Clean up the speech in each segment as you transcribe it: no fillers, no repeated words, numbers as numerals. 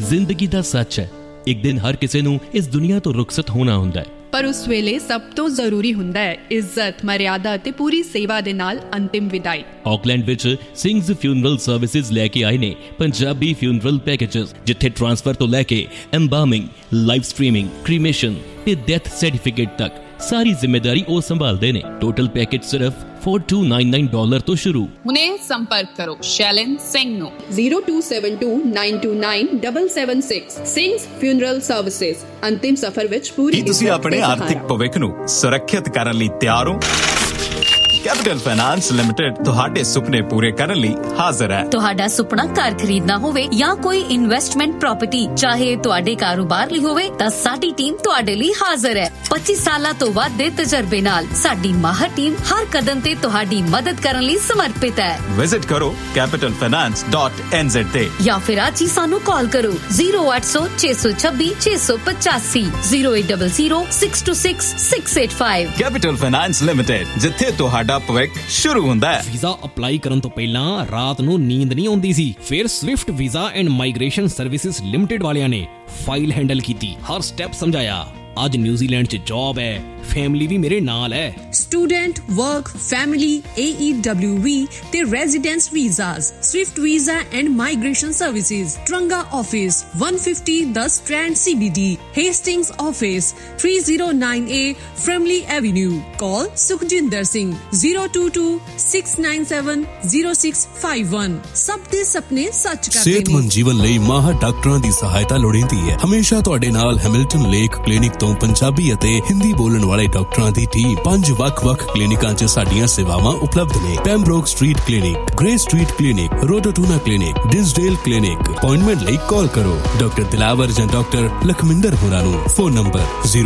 ਜ਼ਿੰਦਗੀ ਦਾ ਸੱਚ ਹੈ, ਇੱਕ ਦਿਨ ਹਰ ਕਿਸੇ ਨੂੰ ਇਸ ਦੁਨੀਆ ਤੋਂ ਰੁਖਸਤ ਹੋਣਾ ਹੁੰਦਾ ਹੈ, ਪਰ ਉਸ ਵੇਲੇ ਸਭ ਤੋਂ ਜ਼ਰੂਰੀ ਹੁੰਦਾ ਹੈ ਇੱਜ਼ਤ, ਮਰਿਆਦਾ ਅਤੇ ਪੂਰੀ ਸੇਵਾ ਦੇ ਨਾਲ ਅੰਤਿਮ ਵਿਦਾਈ। ਆਕਲੈਂਡ ਵਿੱਚ ਸਿੰਘਜ਼ ਫਿਊਨਰਲ ਸਰਵਿਸਿਜ਼ ਲੈ ਕੇ ਆਏ ਨੇ ਪੰਜਾਬੀ ਫਿਊਨਰਲ ਪੈਕੇਜਸ, ਜਿੱਥੇ ਟ੍ਰਾਂਸਫਰ ਤੋਂ ਲੈ ਕੇ ਐਮਬਾਰਮਿੰਗ, ਲਾਈਵ ਸਟ੍ਰੀਮਿੰਗ, ਕ੍ਰੀਮੇਸ਼ਨ ਤੇ ਡੈਥ ਸਰਟੀਫਿਕੇਟ ਤੱਕ ਸਾਰੀ ਜ਼ਿੰਮੇਦਾਰੀ ਉਹ ਸੰਭਾਲਦੇ ਨੇ। ਟੋਟਲ ਪੈਕੇਜ ਸਿਰਫ $4299 ਤੋਂ ਸ਼ੁਰੂ। ਹੁਣੇ ਸੰਪਰਕ ਕਰੋ ਸ਼ੈਲਨ ਸਿੰਘ ਨੂੰ 0272929776। ਸਿੰਘਜ਼ ਫਿਊਨਰਲ ਸਰਵਿਸਿਜ਼, ਅੰਤਿਮ ਸਫ਼ਰ ਵਿੱਚ ਪੂਰੀ। ਤੁਸੀਂ ਆਪਣੇ ਆਰਥਿਕ ਭਵਿੱਖ ਨੂੰ ਸੁਰੱਖਿਅਤ ਕਰਨ ਲਈ ਤਿਆਰ ਹੋ? ਕੈਪੀਟਲ ਫਾਈਨਾਂਸ ਲਿਮਟਿਡ ਤੁਹਾਡੇ ਸੁਪਨੇ ਪੂਰੇ ਕਰਨ ਲਈ ਹਾਜ਼ਰ ਹੈ। ਤੁਹਾਡਾ ਸੁਪਨਾ ਘਰ ਖਰੀਦਣਾ ਹੋਵੇ ਜਾਂ ਕੋਈ ਇਨਵੈਸਟਮੈਂਟ ਪ੍ਰਾਪਰਟੀ, ਚਾਹੇ ਤੁਹਾਡੇ ਕਾਰੋਬਾਰ ਲਈ ਹੋਵੇ, ਤਾਂ ਸਾਡੀ ਟੀਮ ਤੁਹਾਡੇ ਲਈ ਹਾਜ਼ਰ ਹੈ। 25 ਸਾਲਾਂ ਤੋਂ ਵੱਧ ਦੇ ਤਜਰਬੇ ਨਾਲ ਸਾਡੀ ਮਾਹਰ ਟੀਮ ਹਰ ਕਦਮ ਤੇ ਤੁਹਾਡੀ ਮਦਦ ਕਰਨ ਲਈ ਸਮਰਪਿਤ ਹੈ। ਵਿਜ਼ਿਟ ਕਰੋ capitalfinance.nz ਤੇ ਜਾਂ ਫਿਰ ਅੱਜ ਹੀ ਸਾਨੂੰ ਕਾਲ ਕਰੋ 0800 626 685 0800 626 685। ਕੈਪੀਟਲ ਫਾਈਨਾਂਸ ਲਿਮਟਿਡ, ਜਿੱਥੇ ਤੁਹਾਡਾ ਭਵਿੱਖ ਸ਼ੁਰੂ ਹੁੰਦਾ ਹੈ। ਵੀਜ਼ਾ ਅਪਲਾਈ ਕਰਨ ਤੋਂ ਪਹਿਲਾਂ ਰਾਤ ਨੂੰ ਨੀਂਦ ਨਹੀਂ ਆਉਂਦੀ ਸੀ। ਫਿਰ Swift visa and migration services limited ਵਾਲਿਆਂ ਨੇ ਫਾਈਲ ਹੈਂਡਲ ਕੀਤੀ, ਹਰ ਸਟੈਪ ਸਮਝਾਇਆ। ਅੱਜ ਨਿਊਜ਼ੀਲੈਂਡ 'ਚ ਜੌਬ ਹੈ, ਫੈਮਿਲੀ ਵੀ ਮੇਰੇ ਨਾਲ ਹੈ। ਸਟੂਡੈਂਟ, ਵਰਕ, ਫੈਮਿਲੀ, AEWV ਤੇ residence visas, Swift visa and migration services, Taranga office 150 10 strand CBD, Hastings office 309A ਫਰਮਲੀ avenue. ਕਾਲ ਸੁਖਜਿੰਦਰ ਸਿੰਘ 022-697-0651। ਸਭ ਦੇ ਸੁਪਨੇ ਸੱਚ ਕਰਦੇ ਨੇ। ਸਿਹਤਮੰਦ ਜੀਵਨ ਲਈ ਮਾਹਰ ਡਾਕਟਰਾਂ ਦੀ ਸਹਾਇਤਾ ਲੋੜੀਂਦੀ ਹੈ। ਹਮੇਸ਼ਾ ਤੁਹਾਡੇ ਨਾਲ ਹੈਮਿਲਟਨ ਲੇਕ ਕਲੀਨਿਕ ਤੋਂ ਪੰਜਾਬੀ ਅਤੇ ਹਿੰਦੀ ਬੋਲਣ ਵਾਲੇ ਡਾਕਟਰਾਂ ਦੀ ਟੀਮ 5 ਵੱਖ-ਵੱਖ ਕਲੀਨਿਕਾਂ 'ਚ ਸਾਡੀਆਂ ਸੇਵਾਵਾਂ ਉਪਲਬਧ ਨੇ। ਪੈਮਬਰੋਕ street clinic, grey street clinic, ਰੋਟੋਟੂਨਾ clinic, ਡਿਸਡੇਲ clinic. Appointment ਲਈ ਕਾਲ ਕਰੋ ਡਾਕਟਰ ਦਿਲਾਵਰ ਜਾਂ ਡਾਕਟਰ ਲਖਮਿੰਦਰ ਹੋਰਾਂ ਨੂੰ। Phone number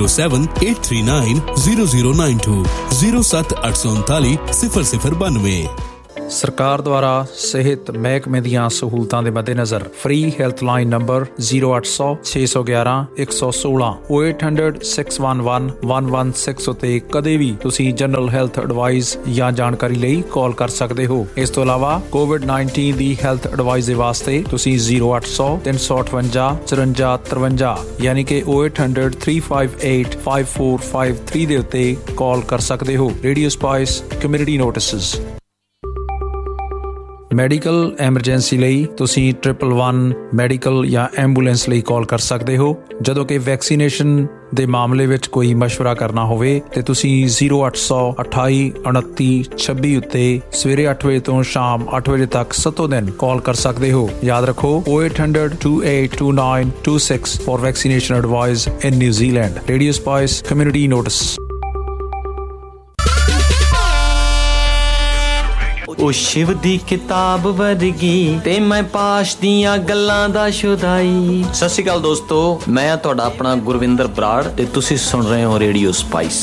078390092 07839 0092। ਸਰਕਾਰ ਦੁਆਰਾ ਸਿਹਤ ਮਹਿਕਮੇ ਦੀਆਂ ਸਹੂਲਤਾਂ ਦੇ ਮੱਦੇਨਜ਼ਰ ਫ੍ਰੀ ਹੈਲਥ ਲਾਈਨ ਨੰਬਰ 0800 611 116 0800 611 116 ਉੱਤੇ ਕਦੇ ਵੀ ਤੁਸੀਂ ਜਨਰਲ ਹੈਲਥ ਐਡਵਾਈਸ ਜਾਂ ਜਾਣਕਾਰੀ ਲਈ ਕਾਲ ਕਰ ਸਕਦੇ ਹੋ। ਇਸ ਤੋਂ ਇਲਾਵਾ COVID-19 ਦੀ ਹੈਲਥ ਐਡਵਾਈਸ ਦੇ ਵਾਸਤੇ ਤੁਸੀਂ 0800 358 54 53 ਯਾਨੀ ਕਿ 0800 358 5453 ਦੇ ਉੱਤੇ ਕਾਲ ਕਰ ਸਕਦੇ ਹੋ। Radio spice community notices. Medical emergency ਲਈ ਤੁਸੀਂ 111 ਮੈਡੀਕਲ ਜਾਂ ਐਂਬੂਲੈਂਸ ਲਈ ਕਾਲ ਕਰ ਸਕਦੇ ਹੋ। ਜਦੋਂ ਕਿ ਵੈਕਸੀਨੇਸ਼ਨ ਦੇ ਮਾਮਲੇ ਵਿੱਚ ਕੋਈ ਮਸ਼ਵਰਾ ਕਰਨਾ ਹੋਵੇ ਤੇ ਤੁਸੀਂ 0800 28 29 26 ਉੱਤੇ ਸਵੇਰੇ 8 ਵਜੇ ਤੋਂ ਸ਼ਾਮ 8 ਵਜੇ ਤੱਕ 7 ਦਿਨ ਕਾਲ ਕਰ ਸਕਦੇ ਹੋ। ਯਾਦ ਰੱਖੋ 0800 282926 for vaccination advice in New Zealand. Radio Spice Community Notice। ਉਹ ਸ਼ਿਵ ਦੀ ਕਿਤਾਬ ਵਰਗੀ ਤੇ ਮੈਂ ਪਾਸ਼ ਦੀਆਂ ਗੱਲਾਂ ਦਾ ਸ਼ੁਦਾਈ। ਸਤਿ ਸ਼੍ਰੀ ਅਕਾਲ ਦੋਸਤੋ, ਮੈਂ ਤੁਹਾਡਾ ਆਪਣਾ ਗੁਰਵਿੰਦਰ ਬਰਾੜ ਤੇ ਤੁਸੀਂ ਸੁਣ ਰਹੇ ਹੋ ਰੇਡੀਓ ਸਪਾਈਸ।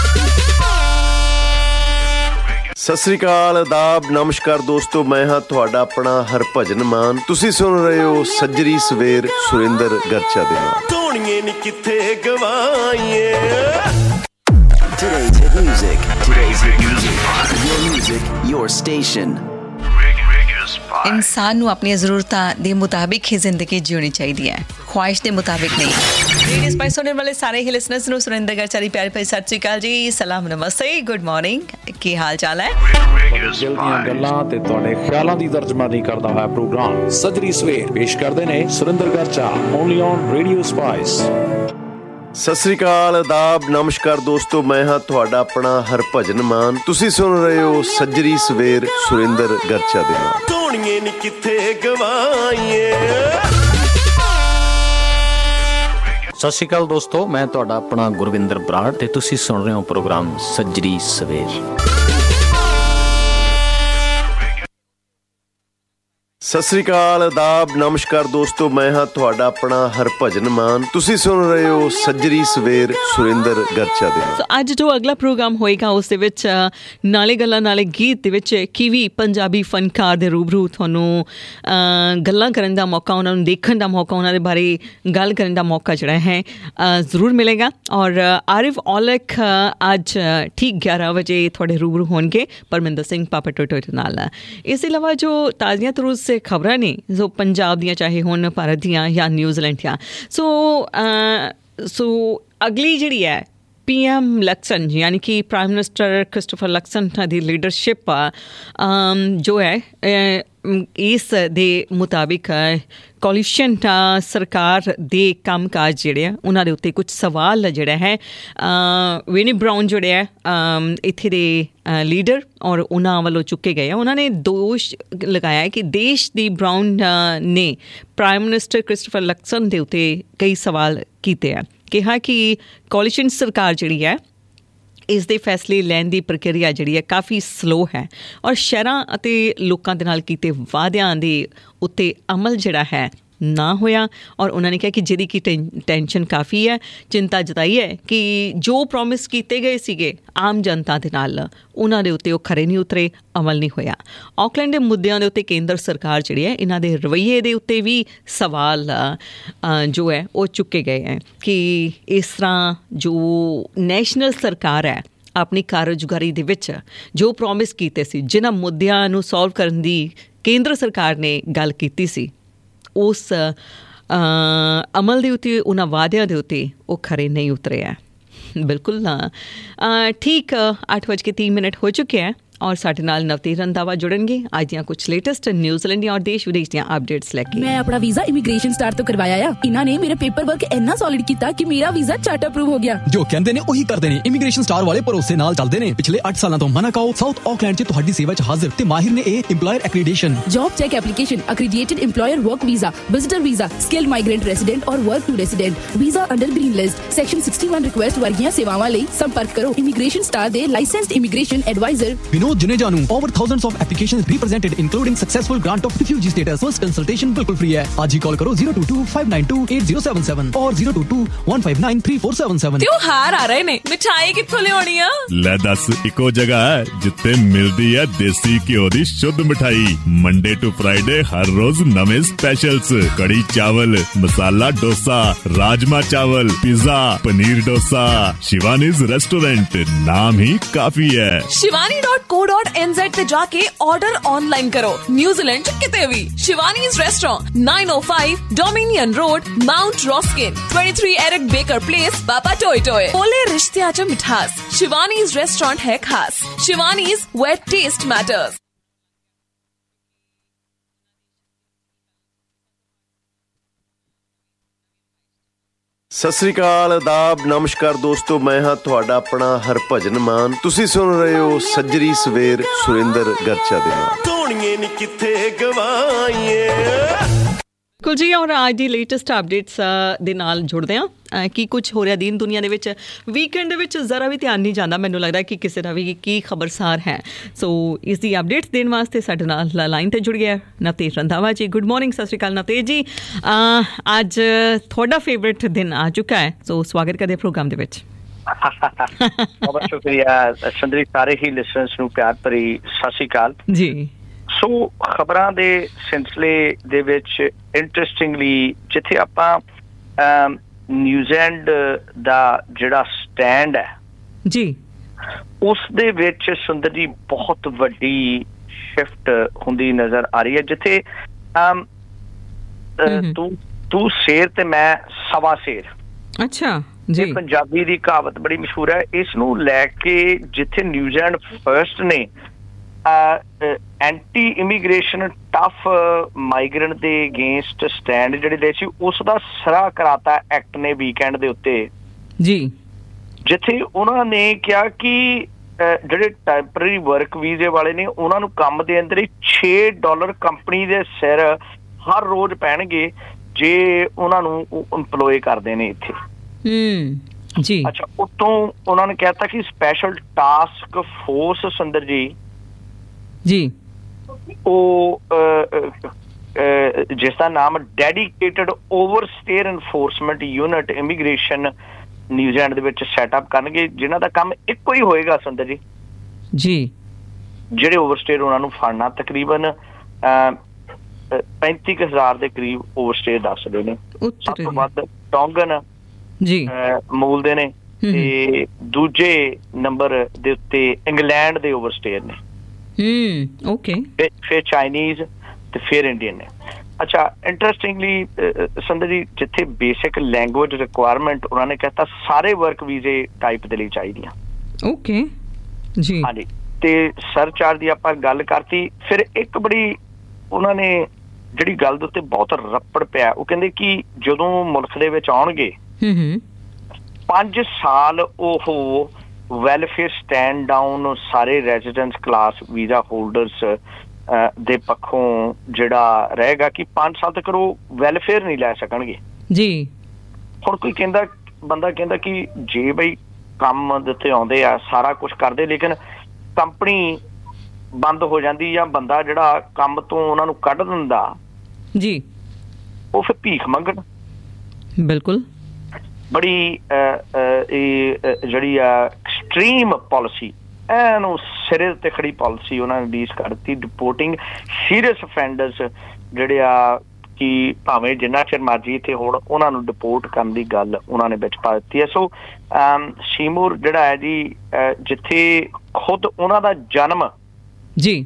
ਸਤਿ ਸ੍ਰੀ ਅਕਾਲ, ਆਦਾਬ, ਨਮਸਕਾਰ ਦੋਸਤੋ, ਮੈਂ ਹਾਂ ਤੁਹਾਡਾ ਆਪਣਾ ਹਰਭਜਨ ਮਾਨ। ਤੁਸੀਂ ਸੁਣ ਰਹੇ ਹੋ ਸੱਜਰੀ ਸਵੇਰ ਸੁਰਿੰਦਰ ਗਰਚਾ ਦੇ ਨਾਲ। ਧੋਣੀਏ ਨੀ ਕਿੱਥੇ ਗਵਾਈਏ। Today's hit music. Today's hit music. Your music, your station. इंसान ਨੂੰ ਆਪਣੀਆਂ ਜ਼ਰੂਰਤਾਂ ਦੇ ਮੁਤਾਬਿਕ ਹੀ ਜ਼ਿੰਦਗੀ ਜਿਉਣੀ ਚਾਹੀਦੀ ਹੈ, ਖੁਆਇਸ਼ ਦੇ ਮੁਤਾਬਿਕ ਨਹੀਂ। ਰੇਡੀਓ ਸਪਾਈਸ ਸੁਣਨ ਵਾਲੇ ਸਾਰੇ ਹੀ ਲਿਸਨਰਸ ਨੂੰ ਸੁਰਿੰਦਰ ਗਰਚਾ ਦੀ ਪਿਆਰੀ ਭਰੀ ਸਤਿ ਸ਼੍ਰੀ ਅਕਾਲ ਜੀ, ਸਲਾਮ, ਨਮਸਤੇ, ਗੁੱਡ ਮਾਰਨਿੰਗ। ਕੀ ਹਾਲ ਚਾਲ ਹੈ? ਦਿਲ ਦੀਆਂ ਗੱਲਾਂ ਤੇ ਤੁਹਾਡੇ ਖਿਆਲਾਂ ਦੀ ਤਰਜਮਾਨੀ ਕਰਦਾ ਹੋਇਆ ਪ੍ਰੋਗਰਾਮ ਸੱਜਰੀ ਸਵੇਰ ਪੇਸ਼ ਕਰਦੇ ਨੇ Surinder Garcha, only on radio spice. Sat Sri ਅਕਾਲ, ਆਦਾਬ, ਨਮਸਕਾਰ ਦੋਸਤੋ, ਮੈਂ ਹਾਂ ਤੁਹਾਡਾ ਆਪਣਾ ਹਰਭਜਨ ਮਾਨ। ਤੁਸੀਂ ਸੁਣ ਰਹੇ ਹੋ ਸੱਜਰੀ ਸਵੇਰ ਸੁਰਿੰਦਰ ਗਰਚਾ ਦੇ ਨਾਲ। ਧੋਣੀਏ ਨੀ ਕਿੱਥੇ ਗਵਾਈਏ। ਸਤਿ ਸ਼੍ਰੀ ਅਕਾਲ ਦੋਸਤੋ, ਮੈਂ ਤੁਹਾਡਾ ਆਪਣਾ ਗੁਰਵਿੰਦਰ ਬਰਾੜ ਤੇ ਤੁਸੀਂ ਸੁਣ ਰਹੇ ਹੋ ਪ੍ਰੋਗਰਾਮ ਸੱਜਰੀ ਸਵੇਰ। ਸਤਿ ਸ੍ਰੀ ਅਕਾਲ, ਆਦਾਬ, ਨਮਸਕਾਰ ਦੋਸਤੋ, ਮੈਂ ਹਾਂ ਤੁਹਾਡਾ ਆਪਣਾ ਹਰਭਜਨ ਮਾਨ। ਤੁਸੀਂ ਸੁਣ ਰਹੇ ਹੋ ਸੱਜਰੀ ਸਵੇਰ ਸੁਰਿੰਦਰ ਗਰਚਾ ਦੇ ਨਾਲ। ਅੱਜ ਜੋ ਅਗਲਾ ਪ੍ਰੋਗਰਾਮ ਹੋਏਗਾ ਉਸ ਦੇ ਵਿੱਚ ਨਾਲੇ ਗੱਲਾਂ ਨਾਲੇ ਗੀਤ ਦੇ ਵਿੱਚ ਕਿਵੀ ਪੰਜਾਬੀ ਫਨਕਾਰ ਦੇ ਰੂਬਰੂ ਤੁਹਾਨੂੰ ਗੱਲਾਂ ਕਰਨ ਦਾ ਮੌਕਾ, ਉਹਨਾਂ ਨੂੰ ਦੇਖਣ ਦਾ ਮੌਕਾ, ਉਹਨਾਂ ਦੇ ਬਾਰੇ ਗੱਲ ਕਰਨ ਦਾ ਮੌਕਾ ਜਿਹੜਾ ਹੈ ਜ਼ਰੂਰ ਮਿਲੇਗਾ। ਔਰ ਆਰਿਫ ਔਲਖ ਅੱਜ ਠੀਕ 11 ਵਜੇ ਤੁਹਾਡੇ ਰੂਬਰੂ ਹੋਣਗੇ ਪਰਮਿੰਦਰ ਸਿੰਘ ਪਾਪਾ ਟੋਟੋ ਦੇ ਨਾਲ। ਇਸ ਤੋਂ ਇਲਾਵਾ ਜੋ ਤਾਜ਼ੀਆਂ ਤਰੂਜ਼ ਖਬਰਾਂ ਨੇ ਜੋ ਪੰਜਾਬ ਦੀਆਂ, ਚਾਹੇ ਹੁਣ ਭਾਰਤ ਦੀਆਂ ਜਾਂ ਨਿਊਜ਼ੀਲੈਂਡ ਦੀਆਂ। ਸੋ ਅਗਲੀ ਜਿਹੜੀ ਹੈ PM ਲਕਸਨ ਯਾਨੀ ਕਿ ਪ੍ਰਾਈਮ ਮਿਨਿਸਟਰ ਕ੍ਰਿਸਟੋਫਰ ਲਕਸਨ ਦੀ ਲੀਡਰਸ਼ਿਪ ਜੋ ਹੈ ਇਸ ਦੇ ਮੁਤਾਬਿਕ ਕੋਲੀਸ਼ਨ ਸਰਕਾਰ ਦੇ ਕੰਮਕਾਜ ਜਿਹੜੇ ਆ ਉਹਨਾਂ ਦੇ ਉੱਤੇ ਕੁਝ ਸਵਾਲ ਜਿਹੜਾ ਹੈ ਵਿਨੀ ਬਰਾਊਨ ਜਿਹੜੇ ਹੈ ਇੱਥੇ ਦੇ ਲੀਡਰ ਔਰ ਉਹਨਾਂ ਵੱਲੋਂ ਚੁੱਕੇ ਗਏ ਆ। ਉਹਨਾਂ ਨੇ ਦੋਸ਼ ਲਗਾਇਆ ਹੈ ਕਿ ਦੇਸ਼ ਦੀ ਬਰਾਊਨ ਨੇ ਪ੍ਰਾਈਮ ਮਿਨਿਸਟਰ ਕ੍ਰਿਸਟੋਫਰ ਲਕਸਨ ਦੇ ਉੱਤੇ ਕਈ ਸਵਾਲ ਕੀਤੇ ਆ। ਕਿਹਾ ਕਿ ਕੋਲੀਸ਼ਨ ਸਰਕਾਰ ਜਿਹੜੀ ਹੈ ਇਸ ਦੇ ਫੈਸਲੇ ਲੈਣ ਦੀ ਪ੍ਰਕਿਰਿਆ ਜਿਹੜੀ ਹੈ ਕਾਫੀ ਸਲੋ ਹੈ ਔਰ ਸ਼ਹਿਰਾਂ ਅਤੇ ਲੋਕਾਂ ਦੇ ਨਾਲ ਕੀਤੇ ਵਾਅਦਿਆਂ ਦੇ ਉੱਤੇ ਅਮਲ ਜਿਹੜਾ ਹੈ ਨਾ ਹੋਇਆ। ਔਰ ਉਹਨਾਂ ਨੇ ਕਿਹਾ ਕਿ ਜਿਹਦੀ ਕਿ ਟੈਨਸ਼ਨ ਕਾਫੀ ਹੈ, ਚਿੰਤਾ ਜਤਾਈ ਹੈ ਕਿ ਜੋ ਪ੍ਰੋਮਿਸ ਕੀਤੇ ਗਏ ਸੀਗੇ ਆਮ ਜਨਤਾ ਦੇ ਨਾਲ ਉਹਨਾਂ ਦੇ ਉੱਤੇ ਉਹ ਖਰੇ ਨਹੀਂ ਉਤਰੇ, ਅਮਲ ਨਹੀਂ ਹੋਇਆ। ਆਕਲੈਂਡ ਦੇ ਮੁੱਦਿਆਂ ਦੇ ਉੱਤੇ ਕੇਂਦਰ ਸਰਕਾਰ ਜਿਹੜੀ ਹੈ ਇਹਨਾਂ ਦੇ ਰਵੱਈਏ ਦੇ ਉੱਤੇ ਵੀ ਸਵਾਲ ਜੋ ਹੈ ਉਹ ਚੁੱਕੇ ਗਏ ਹੈ ਕਿ ਇਸ ਤਰ੍ਹਾਂ ਜੋ ਨੈਸ਼ਨਲ ਸਰਕਾਰ ਹੈ ਆਪਣੀ ਕਾਰਜਗੁਜ਼ਾਰੀ ਦੇ ਵਿੱਚ ਜੋ ਪ੍ਰੋਮਿਸ ਕੀਤੇ ਸੀ, ਜਿਨ੍ਹਾਂ ਮੁੱਦਿਆਂ ਨੂੰ ਸੋਲਵ ਕਰਨ ਦੀ ਕੇਂਦਰ ਸਰਕਾਰ ਨੇ ਗੱਲ ਕੀਤੀ ਸੀ, ਉਸ ਅਮਲ ਦੇ ਉੱਤੇ ਉਹਨਾਂ ਵਾਅਦਿਆਂ ਦੇ ਉੱਤੇ ਉਹ ਖਰੇ ਨਹੀਂ ਉਤਰੇ ਹੈ। ਬਿਲਕੁਲ ਠੀਕ 8:03 ਹੋ ਚੁੱਕੇ ਹੈ ਔਰ ਸਾਡੇ ਨਾਲ ਨਵਤੇਜ ਰੰਧਾਵਾ ਜੁੜਨਗੇ ਅੱਜ ਦੀਆਂ ਕੁਝ ਲੇਟੈਸਟ ਨਿਊਜ਼ੀਲੈਂਡ ਦੀਆਂ ਔਰ ਦੇਸ਼ ਵਿਦੇਸ਼ ਦੀਆਂ ਅਪਡੇਟਸ ਲੈ ਕੇ। ਮੈਂ ਆਪਣਾ ਵੀਜ਼ਾ ਇਮੀਗ੍ਰੇਸ਼ਨ ਸਟਾਰ ਤੋਂ ਕਰਵਾਇਆ ਆ। ਇਹਨਾਂ ਨੇ ਮੇਰੇ ਪੇਪਰ ਵਰਕ ਇੰਨਾ ਸੋਲਿਡ ਕੀਤਾ ਕਿ ਮੇਰਾ ਵੀਜ਼ਾ ਝਟ ਅਪਰੂਵ ਹੋ ਗਿਆ। ਜੋ ਕਹਿੰਦੇ ਨੇ ਉਹੀ ਕਰਦੇ ਨੇ। ਇਮੀਗ੍ਰੇਸ਼ਨ ਸਟਾਰ ਵਾਲੇ ਭਰੋਸੇ ਨਾਲ ਚੱਲਦੇ ਨੇ। ਪਿਛਲੇ 8 ਸਾਲਾਂ ਤੋਂ ਮਨਾਕਾਓ ਸਾਊਥ ਆਕਲੈਂਡ 'ਚ ਤੁਹਾਡੀ ਸੇਵਾ 'ਚ ਹਾਜ਼ਰ ਤੇ ਮਾਹਿਰ ਨੇ ਇਹ ਇੰਪਲਾਇਰ ਐਕ੍ਰੀਡੇਸ਼ਨ, job check application, ਐਕ੍ਰੀਡੇਟਡ ਇੰਪਲਾਇਰ work visa, visitor visa, skilled migrant resident ਔਰ work to resident, visa under green list, section 61 request ਵਰਗੀਆਂ ਸੇਵਾਵਾਂ ਲਈ ਸੰਪਰਕ ਕਰੋ ਇਮੀਗ੍ਰੇਸ਼ਨ ਸਟਾਰ ਦੇ licensed immigration advisor Vinod Janeja ਨੂੰ। Over thousands of applications represented including successful grant of refugee status। First consultation बिल्कुल free है। आज ही कॉल करो 022-592-8077 और 022-159-3477। त्योहार आ रहे ने, मिठाई कित्थों लियानी आ? ले दस इको जगह है जिथे मिलदी है देसी घिओ दी शुद्ध मिठाई। मंडे टू फ्राइडे हर रोज नवे स्पेशल्स, कड़ी चावल, मसाला डोसा, राजमा चावल, पिज्जा, पनीर डोसा। शिवानीज रेस्टोरेंट, नाम ही काफी है। shivani.co.nz ਤੇ ਜਾ ਕੇ ਆਰਡਰ ਆਨਲਾਈਨ ਕਰੋ। ਨਿਊਜ਼ੀਲੈਂਡ ਚ ਕਿਤੇ ਵੀ ਸ਼ਿਵਾਨੀਜ਼ restaurant 905 dominion road, Mount ਰੌਸਕਿਨ, 23 Eric baker place, ਬਾਬਾ ਟੋਏ ਟੋਏ। ਬੋਲੇ ਰਿਸ਼ਤਿਆਂ ਚ ਮਿਠਾਸ, ਸ਼ਿਵਾਨੀਜ਼ ਰੈਸਟੋਰੈਂਟ ਹੈ ਖਾਸ। ਸ਼ਿਵਾਨੀਜ਼ where taste matters। Sat Sri ਅਕਾਲ, ਆਦਾਬ, ਨਮਸਕਾਰ ਦੋਸਤੋ। ਮੈਂ ਹਾਂ ਤੁਹਾਡਾ ਆਪਣਾ ਹਰਭਜਨ ਮਾਨ। ਤੁਸੀਂ ਸੁਣ ਰਹੇ ਹੋ ਸੱਜਰੀ ਸਵੇਰ ਸੁਰਿੰਦਰ ਗਰਚਾ ਦੇ ਨਾਲ। ਧੋਣੀਏ ਨੀ ਕਿੱਥੇ ਗਵਾਈਏ। ਬਿਲਕੁਲ ਜੀ, ਔਰ ਅੱਜ ਦੀ ਲੇਟੈਸਟ ਅਪਡੇਟਸ ਦੇ ਨਾਲ ਜੁੜਦੇ ਹਾਂ। ਕੀ ਕੁਝ ਹੋ ਰਿਹਾ ਦੀਨ ਦੁਨੀਆ ਦੇ ਵਿੱਚ। ਵੀਕਐਂਡ ਦੇ ਵਿੱਚ ਜ਼ਰਾ ਵੀ ਧਿਆਨ ਨਹੀਂ ਜਾਂਦਾ, ਮੈਨੂੰ ਲੱਗਦਾ ਕਿ ਕਿਸੇ ਦਾ ਵੀ ਕੀ ਖਬਰਸਾਰ ਹੈ। ਸੋ ਇਸ ਦੀ ਅਪਡੇਟਸ ਦੇਣ ਵਾਸਤੇ ਸਾਡੇ ਨਾਲ ਲਾਈਨ 'ਤੇ ਜੁੜ ਗਿਆ ਨਵਤੇਜ ਰੰਧਾਵਾ ਜੀ। ਗੁੱਡ ਮਾਰਨਿੰਗ, ਸਤਿ ਸ਼੍ਰੀ ਅਕਾਲ ਨਵਤੇਜ ਜੀ। ਅੱਜ ਤੁਹਾਡਾ ਫੇਵਰੇਟ ਦਿਨ ਆ ਚੁੱਕਾ ਹੈ, ਸੋ ਸਵਾਗਤ ਕਰਦੇ ਪ੍ਰੋਗਰਾਮ ਦੇ ਵਿੱਚ। ਬਹੁਤ ਸ਼ੁਕਰੀਆ ਸੰਦਰੀ, ਸਾਰੇ ਹੀ ਲਿਸਨਰਸ ਨੂੰ ਪਿਆਰ ਭਰੀ ਸਤਿ ਸ਼੍ਰੀ ਅਕਾਲ ਜੀ। ਸੋ ਖਬਰਾਂ ਦੇ ਸਿਲਸਿਲੇ ਦੇ ਵਿੱਚ ਇੰਟਰਸਟਿੰਗਲੀ ਜਿੱਥੇ ਆਪਾਂ ਨਿਊਜ਼ੀਲੈਂਡ ਦਾ ਜਿਹੜਾ ਸਟੈਂਡ ਹੈ ਜੀ, ਉਸ ਦੇ ਵਿੱਚ ਸੁੰਦਰ ਜੀ ਬਹੁਤ ਵੱਡੀ ਸ਼ਿਫਟ ਹੁੰਦੀ ਨਜ਼ਰ ਆ ਰਹੀ ਹੈ। ਜਿੱਥੇ ਤੂੰ ਸ਼ੇਰ ਤੇ ਮੈਂ ਸਵਾ ਸ਼ੇਰ। ਅੱਛਾ ਜੀ, ਪੰਜਾਬੀ ਦੀ ਕਹਾਵਤ ਬੜੀ ਮਸ਼ਹੂਰ ਹੈ। ਇਸ ਨੂੰ ਲੈ ਕੇ ਜਿੱਥੇ ਨਿਊਜ਼ੀਲੈਂਡ ਫਰਸਟ ਨੇ ਐਂਟੀ ਇਮੀਗ੍ਰੇਸ਼ਨ ਟਫ ਮਾਈਗ੍ਰੈਂਟ ਦੇ ਅਗੇਂਸਟ ਸਟੈਂਡ ਜਿਹੜੇ ਲਏ ਸੀ, ਉਸ ਦਾ ਸਰਾ ਕਰਾਤਾ ਐਕਟ ਨੇ ਵੀਕਐਂਡ ਦੇ ਉੱਤੇ ਜੀ। ਜਿੱਥੇ ਉਹਨਾਂ ਨੇ ਕਿਹਾ ਕਿ ਜਿਹੜੇ ਟੈਂਪਰੇਰੀ ਵਰਕ ਵੀਜ਼ੇ ਵਾਲੇ ਨੇ ਉਹਨਾਂ ਨੂੰ ਕੰਮ ਦੇ ਅੰਦਰ $6 ਕੰਪਨੀ ਦੇ ਸਿਰ ਹਰ ਰੋਜ਼ ਪੈਣਗੇ ਜੇ ਉਹਨਾਂ ਨੂੰ ਇੰਪਲੋਏ ਕਰਦੇ ਨੇ ਇੱਥੇ ਜੀ। ਅੱਛਾ, ਉਤੋਂ ਉਹਨਾਂ ਨੇ ਕਹਿਤਾ ਕਿ ਸਪੈਸ਼ਲ ਟਾਸਕ ਫੋਰਸ ਸੁੰਦਰ ਜੀ ਉਹ ਜਿਸ ਦਾ ਨਾਮ dedicated ਓਵਰਸਟੇਅਰ enforcement unit immigration New Zealand ਦੇ ਵਿੱਚ ਸੈਟਅਪ ਕਰਨਗੇ, ਜਿਨ੍ਹਾਂ ਦਾ ਕੰਮ ਇੱਕੋ ਹੀ ਹੋਏਗਾ ਸੁੰਦਰ ਜੀ। ਜਿਹੜੇ ਓਵਰਸਟੇਅਰ ਉਹਨਾਂ ਨੂੰ ਫੜਨਾ, ਤਕਰੀਬਨ 35,000 ਦੇ ਕਰੀਬ ਓਵਰਸਟੇਅਰ ਦੱਸਦੇ ਨੇ। ਸਭ ਤੋਂ ਵੱਧ ਟੌਂਗਨ ਮੂਲ ਦੇ ਨੇ ਤੇ ਦੂਜੇ ਨੰਬਰ ਦੇ ਉੱਤੇ ਇੰਗਲੈਂਡ ਦੇ ਓਵਰਸਟੇਅਰ ਨੇ। ਓਕੇ। ਫਿਰ ਚਾਈਨੀਜ਼ ਤੇ ਫਿਰ ਇੰਡੀਅਨ ਨੇ। ਅੱਛਾ, ਇੰਟਰਸਟਿੰਗਲੀ ਸੰਦਰ ਜੀ, ਜਿੱਥੇ ਬੇਸਿਕ ਲੈਂਗੁਏਜ ਰਿਕੁਆਇਰਮੈਂਟ ਉਹਨਾਂ ਨੇ ਕਹਿਤਾ ਸਾਰੇ ਵਰਕ ਵੀਜ਼ੇ ਟਾਈਪ ਦੇ ਲਈ ਚਾਹੀਦੀਆਂ। ਓਕੇ ਜੀ, ਹਾਂਜੀ। ਤੇ ਸਰਚਾਰਜ ਦੀ ਆਪਾਂ ਗੱਲ ਕਰਤੀ। ਫਿਰ ਇੱਕ ਬੜੀ ਉਹਨਾਂ ਨੇ ਜਿਹੜੀ ਗੱਲ ਦੇ ਉੱਤੇ ਬਹੁਤ ਰੱਪੜ ਪਿਆ, ਉਹ ਕਹਿੰਦੇ ਕਿ ਜਦੋਂ ਮੁਲਕ ਦੇ ਵਿੱਚ ਆਉਣਗੇ 5 ਸਾਲ ਉਹ ਵੈਲਫੇਅਰ ਸਟੈਂਡ ਡਾਊਨ ਸਾਰੇ ਰੈਜ਼ੀਡੈਂਸ ਕਲਾਸ ਵੀਜ਼ਾ ਹੋਲਡਰਸ ਦੇ ਪੱਖੋਂ ਜਿਹੜਾ ਰਹੇਗਾ ਕਿ 5 ਸਾਲ ਤੱਕ ਉਹ ਵੈਲਫੇਅਰ ਨਹੀਂ ਲੈ ਸਕਣਗੇ ਜੀ। ਹੁਣ ਕੋਈ ਕਹਿੰਦਾ, ਬੰਦਾ ਕਹਿੰਦਾ ਕਿ ਜੇ ਬਈ ਕੰਮ ਦੇ ਉੱਤੇ ਆਉਂਦੇ ਆ ਸਾਰਾ ਕੁਛ ਕਰਦੇ, ਲੇਕਿਨ ਕੰਪਨੀ ਬੰਦ ਹੋ ਜਾਂਦੀ ਜਾਂ ਬੰਦਾ ਜਿਹੜਾ ਕੰਮ ਤੋਂ ਉਹਨਾਂ ਨੂੰ ਕੱਢ ਦਿੰਦਾ ਜੀ, ਉਹ ਫਿਰ ਭੀਖ ਮੰਗਣ। ਬਿਲਕੁਲ ਬੜੀ ਇਹ ਜਿਹੜੀ ਆ ਐਕਸਟ੍ਰੀਮ ਪਾਲਿਸੀ, ਇਹਨੂੰ ਸਿਰੇ ਤੇ ਖੜੀ ਪਾਲਿਸੀ ਉਹਨਾਂ ਨੇ ਰੀਲੀਜ਼ ਕਰ ਦਿੱਤੀ। ਡਿਪੋਰਟਿੰਗ ਸੀਰੀਅਸ ਅਫੈਂਡਰਸ ਜਿਹੜੇ ਆ ਕਿ ਭਾਵੇਂ ਜਿੰਨਾ ਚਿਰ ਮਰਜ਼ੀ ਇੱਥੇ ਹੋਣ, ਉਹਨਾਂ ਨੂੰ ਡਿਪੋਰਟ ਕਰਨ ਦੀ ਗੱਲ ਉਹਨਾਂ ਨੇ ਵਿੱਚ ਪਾ ਦਿੱਤੀ ਹੈ। ਸੋ ਸ਼ੀਮੂਰ ਜਿਹੜਾ ਹੈ ਜੀ, ਜਿੱਥੇ ਖੁਦ ਉਹਨਾਂ ਦਾ ਜਨਮ ਜੀ